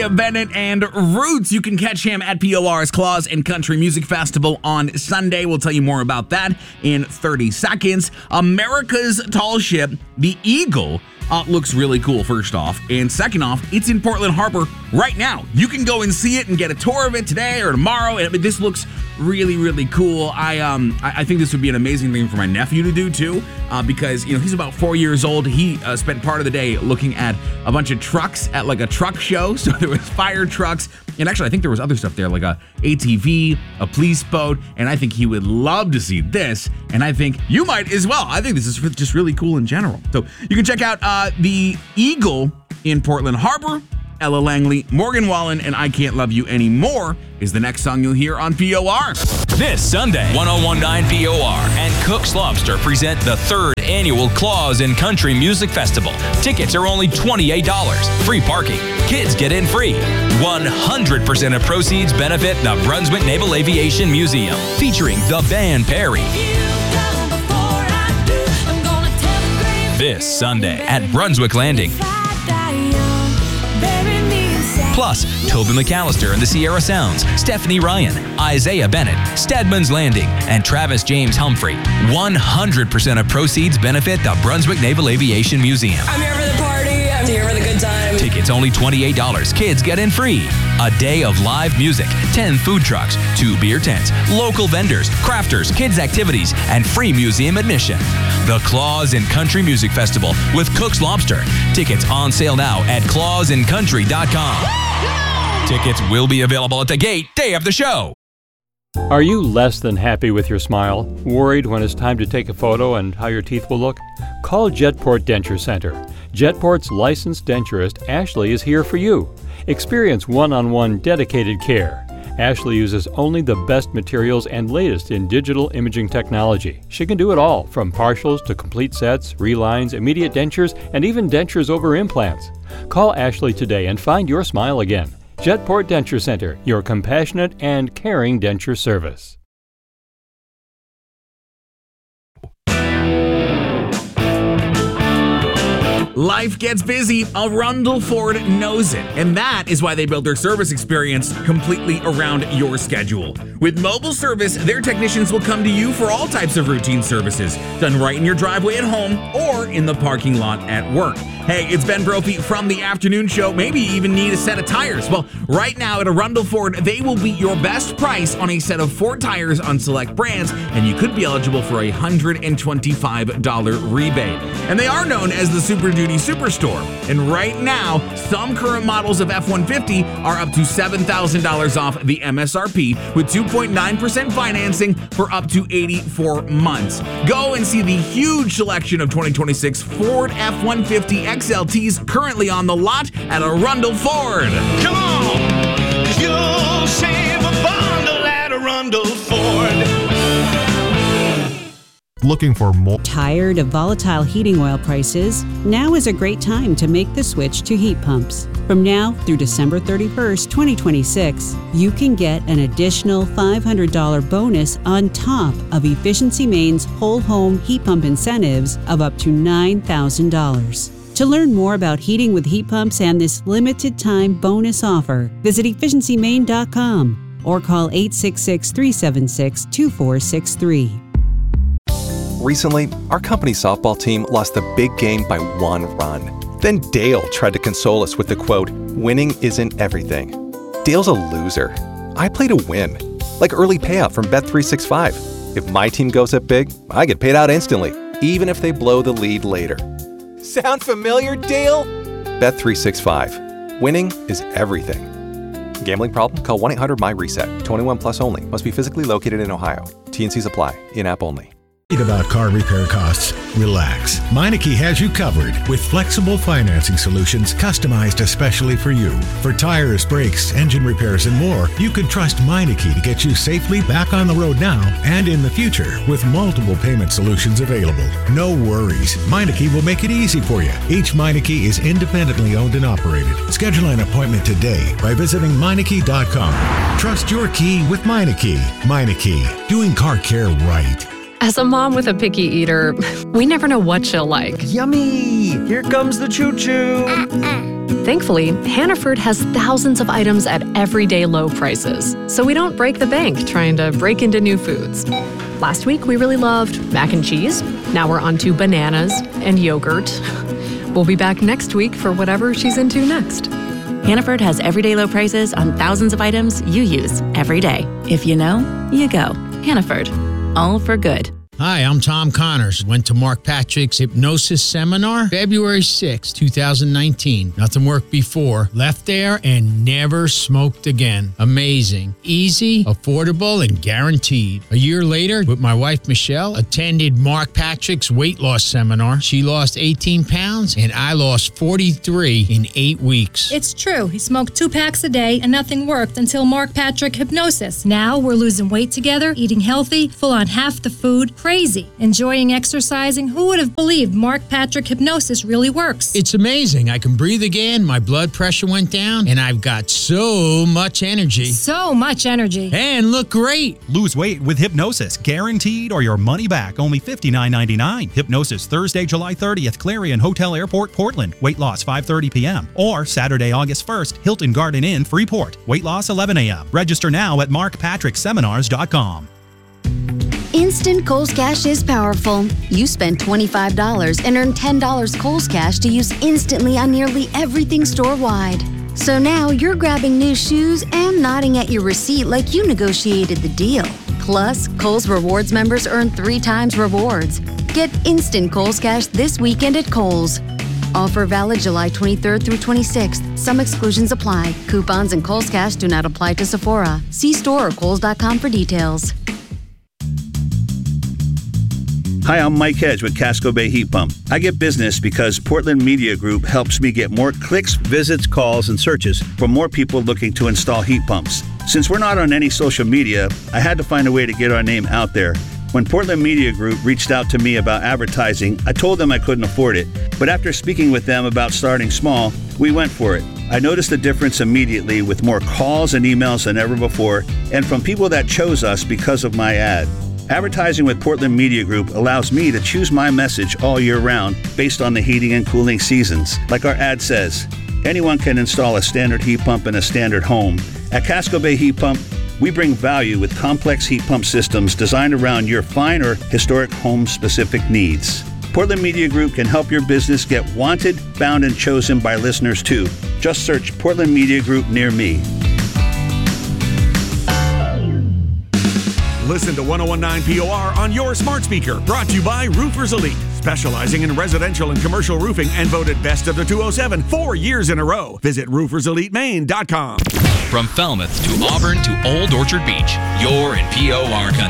Bennett and Roots. You can catch him at POR's Claws and Country Music Festival on Sunday. We'll tell you more about that in 30 seconds. America's tall ship, the Eagle, looks really cool, first off. And second off, it's in Portland Harbor right now. You can go and see it and get a tour of it today or tomorrow. And this looks really, really cool. I think this would be an amazing thing for my nephew to do too, because he's about 4 years old. He spent part of the day looking at a bunch of trucks at like a truck show. So there was fire trucks, and actually I think there was other stuff there, like a ATV, a police boat, and I think he would love to see this, and I think you might as well. I think this is just really cool in general. So you can check out the Eagle in Portland Harbor. Ella Langley, Morgan Wallen, and I Can't Love You Anymore is the next song you'll hear on POR. This Sunday, 1019 POR and Cook's Lobster present the 3rd annual Claws and Country Music Festival. Tickets are only $28. Free parking. Kids get in free. 100% of proceeds benefit the Brunswick Naval Aviation Museum, featuring the band Perry. This Sunday at Brunswick Landing. Plus, Toby McAllister and the Sierra Sounds, Stephanie Ryan, Isaiah Bennett, Stedman's Landing, and Travis James Humphrey. 100% of proceeds benefit the Brunswick Naval Aviation Museum. I'm here for the party. I'm here for the good time. Tickets only $28. Kids get in free. A day of live music, 10 food trucks, 2 beer tents, local vendors, crafters, kids activities, and free museum admission. The Claws and Country Music Festival with Cook's Lobster. Tickets on sale now at clawsandcountry.com. Tickets will be available at the gate day of the show. Are you less than happy with your smile? Worried when it's time to take a photo and how your teeth will look? Call Jetport Denture Center. Jetport's licensed denturist, Ashley, is here for you. Experience one-on-one dedicated care. Ashley uses only the best materials and latest in digital imaging technology. She can do it all, from partials to complete sets, relines, immediate dentures, and even dentures over implants. Call Ashley today and find your smile again. Jetport Denture Center, your compassionate and caring denture service. Life gets busy. Arundel Ford knows it. And that is why they build their service experience completely around your schedule. With mobile service, their technicians will come to you for all types of routine services, done right in your driveway at home or in the parking lot at work. Hey, it's Ben Brophy from the afternoon show. Maybe you even need a set of tires. Well, right now at Arundel Ford, they will beat your best price on a set of Ford tires on select brands, and you could be eligible for a $125 rebate. And they are known as the Super Duty Superstore. And right now, some current models of F-150 are up to $7,000 off the MSRP with 2.9% financing for up to 84 months. Go and see the huge selection of 2026 Ford F-150 XLTs currently on the lot at Arundel Ford. Come on, you'll save a bundle at Arundel Ford. Looking for more? Tired of volatile heating oil prices? Now is a great time to make the switch to heat pumps. From now through December 31st, 2026, you can get an additional $500 bonus on top of Efficiency Maine's whole home heat pump incentives of up to $9,000. To learn more about heating with heat pumps and this limited time bonus offer, visit efficiencymaine.com or call 866-376-2463. Recently, our company softball team lost the big game by 1 run. Then Dale tried to console us with the quote, "Winning isn't everything." Dale's a loser. I play to win, like early payout from Bet365. If my team goes up big, I get paid out instantly, even if they blow the lead later. Sound familiar, Dale? Bet365. Winning is everything. Gambling problem? Call 1-800-MY-RESET. 21 plus only. Must be physically located in Ohio. T&Cs apply. In-app only. About car repair costs? Relax. Meineke has you covered with flexible financing solutions customized especially for you. For tires, brakes, engine repairs, and more, you can trust Meineke to get you safely back on the road now and in the future with multiple payment solutions available. No worries. Meineke will make it easy for you. Each Meineke is independently owned and operated. Schedule an appointment today by visiting Meineke.com. Trust your key with Meineke. Meineke, doing car care right. As a mom with a picky eater, we never know what she'll like. Yummy! Here comes the choo-choo! Thankfully, Hannaford has thousands of items at everyday low prices, so we don't break the bank trying to break into new foods. Last week, we really loved mac and cheese. Now we're on to bananas and yogurt. We'll be back next week for whatever she's into next. Hannaford has everyday low prices on thousands of items you use every day. If you know, you go. Hannaford. All for good. Hi, I'm Tom Connors. Went to Mark Patrick's hypnosis seminar February 6, 2019. Nothing worked before. Left there and never smoked again. Amazing. Easy, affordable, and guaranteed. A year later, with my wife Michelle, attended Mark Patrick's weight loss seminar. She lost 18 pounds and I lost 43 in 8 weeks. It's true. He smoked 2 packs a day and nothing worked until Mark Patrick Hypnosis. Now we're losing weight together, eating healthy, full on half the food. Crazy. Enjoying exercising. Who would have believed Mark Patrick Hypnosis really works? It's amazing. I can breathe again, my blood pressure went down, and I've got so much energy. So much energy. And look great. Lose weight with Hypnosis. Guaranteed or your money back. Only $59.99. Hypnosis Thursday, July 30th, Clarion Hotel Airport, Portland. Weight loss 5:30 p.m. Or Saturday, August 1st, Hilton Garden Inn, Freeport. Weight loss 11 a.m. Register now at markpatrickseminars.com. Instant Kohl's Cash is powerful. You spend $25 and earn $10 Kohl's Cash to use instantly on nearly everything store-wide. So now you're grabbing new shoes and nodding at your receipt like you negotiated the deal. Plus, Kohl's Rewards members earn 3 times rewards. Get instant Kohl's Cash this weekend at Kohl's. Offer valid July 23rd through 26th. Some exclusions apply. Coupons and Kohl's Cash do not apply to Sephora. See store or Kohls.com for details. Hi, I'm Mike Hedge with Casco Bay Heat Pump. I get business because Portland Media Group helps me get more clicks, visits, calls, and searches from more people looking to install heat pumps. Since we're not on any social media, I had to find a way to get our name out there. When Portland Media Group reached out to me about advertising, I told them I couldn't afford it. But after speaking with them about starting small, we went for it. I noticed a difference immediately with more calls and emails than ever before, and from people that chose us because of my ad. Advertising with Portland Media Group allows me to choose my message all year round based on the heating and cooling seasons. Like our ad says, anyone can install a standard heat pump in a standard home. At Casco Bay Heat Pump, we bring value with complex heat pump systems designed around your fine or historic home-specific needs. Portland Media Group can help your business get wanted, found, and chosen by listeners too. Just search Portland Media Group near me. Listen to 101.9 POR on your smart speaker. Brought to you by Roofers Elite, specializing in residential and commercial roofing and voted best of the 207 4 years in a row. Visit rooferselitemaine.com. From Falmouth to Auburn to Old Orchard Beach, you're in POR country.